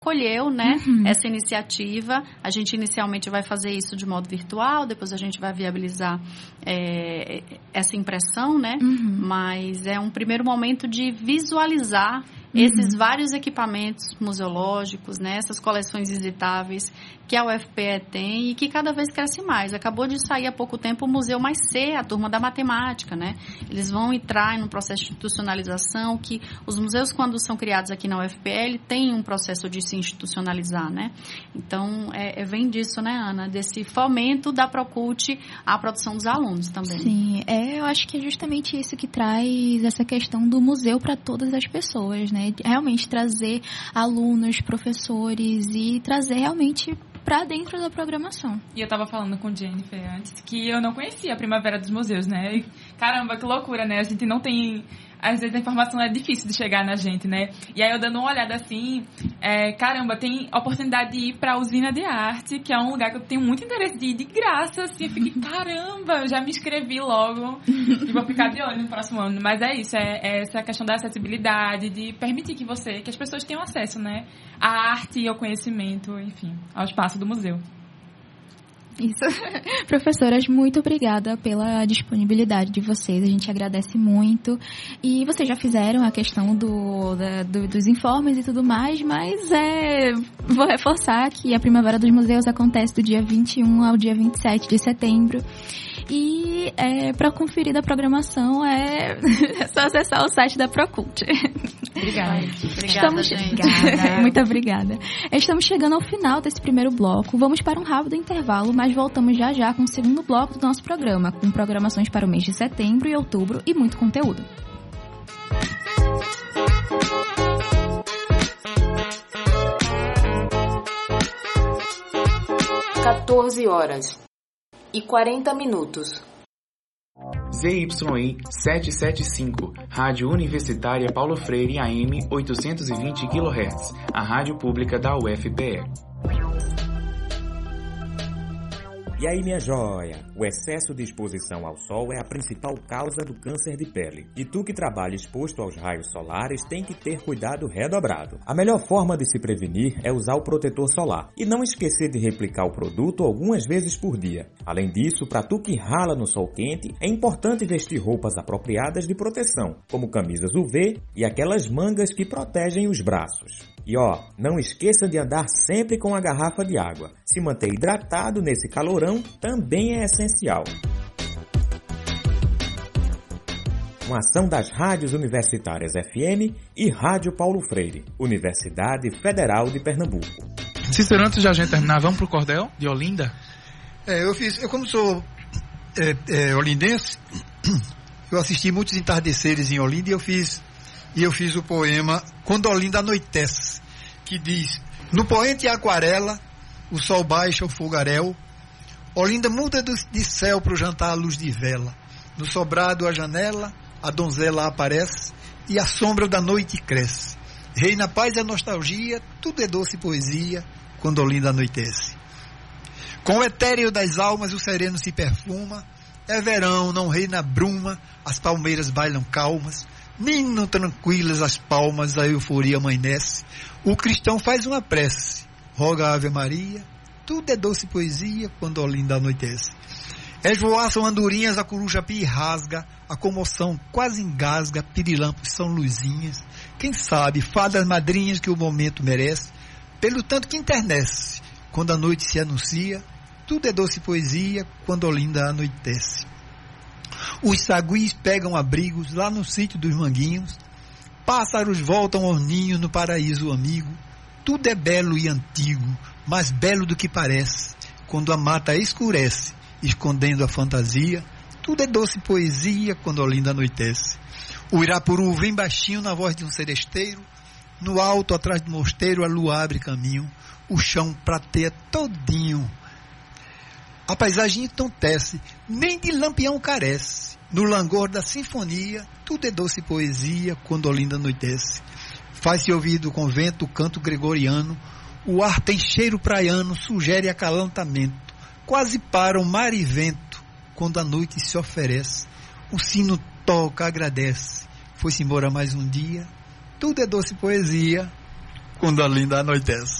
acolheu, né, essa iniciativa. A gente inicialmente vai fazer isso de modo virtual, depois a gente vai viabilizar essa impressão, né, mas é um primeiro momento de visualizar esses vários equipamentos museológicos, né, essas coleções visitáveis que a UFPE tem e que cada vez cresce mais. Acabou de sair há pouco tempo o Museu Mais C, a turma da matemática, né? Eles vão entrar em um processo de institucionalização que os museus, quando são criados aqui na UFPE, têm um processo de se institucionalizar, né? Então, vem disso, né, Ana? Desse fomento da Procult à produção dos alunos também. Sim, eu acho que é justamente isso que traz essa questão do museu para todas as pessoas, né? Realmente trazer alunos, professores e trazer realmente para dentro da programação. E eu estava falando com Jennifer antes que eu não conhecia a Primavera dos Museus, né? E, caramba, que loucura, né? A gente não tem... Às vezes a informação é difícil de chegar na gente, né? E aí eu dando uma olhada assim, caramba, tem oportunidade de ir para a Usina de Arte, que é um lugar que eu tenho muito interesse de ir de graça, assim. Eu fiquei, caramba, já me inscrevi logo e vou ficar de olho no próximo ano. Mas é isso, é essa questão da acessibilidade, de permitir que as pessoas tenham acesso, né? À arte e ao conhecimento, enfim, ao espaço do museu. Isso. Professoras, muito obrigada pela disponibilidade de vocês. A gente agradece muito. E vocês já fizeram a questão dos informes e tudo mais, mas vou reforçar que a Primavera dos Museus acontece do dia 21 ao dia 27 de setembro. E para conferir a programação é só acessar o site da Procult. Obrigada. Obrigada, gente. Muito obrigada. Estamos chegando ao final desse primeiro bloco. Vamos para um rápido intervalo, mas voltamos já com o segundo bloco do nosso programa, com programações para o mês de setembro e outubro e muito conteúdo. (14h40) e 40 minutos. ZYI 775, Rádio Universitária Paulo Freire AM 820 kHz, a rádio pública da UFPE. E aí, minha joia? O excesso de exposição ao sol é a principal causa do câncer de pele. E tu que trabalha exposto aos raios solares tem que ter cuidado redobrado. A melhor forma de se prevenir é usar o protetor solar. E não esquecer de replicar o produto algumas vezes por dia. Além disso, para tu que rala no sol quente, é importante vestir roupas apropriadas de proteção, como camisas UV e aquelas mangas que protegem os braços. E não esqueça de andar sempre com a garrafa de água. Se manter hidratado nesse calorão também é essencial. Uma ação das rádios universitárias FM e Rádio Paulo Freire, Universidade Federal de Pernambuco. Cícero, antes de a gente terminar, vamos pro Cordel de Olinda? Eu como sou olindense, eu assisti muitos entardeceres em Olinda e eu fiz o poema Quando Olinda Anoitece, que diz: no poente aquarela, o sol baixa o fogaréu, Olinda muda de céu pro jantar à luz de vela, no sobrado a janela, a donzela aparece e a sombra da noite cresce. Reina a paz e a nostalgia, tudo é doce poesia quando Olinda anoitece. Com o etéreo das almas o sereno se perfuma, é verão, não reina bruma, as palmeiras bailam calmas, ninam tranquilas as palmas, a euforia amanhece. O cristão faz uma prece, roga a Ave Maria, tudo é doce poesia quando Olinda anoitece. Esvoaçam andorinhas, a coruja pia e rasga, a comoção quase engasga, pirilampos são luzinhas. Quem sabe, fadas madrinhas que o momento merece, pelo tanto que internece, quando a noite se anuncia, tudo é doce poesia quando Olinda anoitece. Os saguis pegam abrigos lá no sítio dos manguinhos, pássaros voltam ao ninho no paraíso amigo, tudo é belo e antigo, mais belo do que parece, quando a mata escurece, escondendo a fantasia, tudo é doce poesia quando Olinda anoitece. O Irapuru vem baixinho na voz de um seresteiro, no alto atrás do mosteiro a lua abre caminho, o chão prateia todinho. A paisagem entontece, nem de lampião carece, no langor da sinfonia, tudo é doce poesia quando Olinda anoitece. Faz-se ouvir do convento o canto gregoriano, o ar tem cheiro praiano, sugere acalantamento, quase para o mar e vento, quando a noite se oferece, o sino toca, agradece, foi-se embora mais um dia, tudo é doce poesia Quando Olinda anoitece.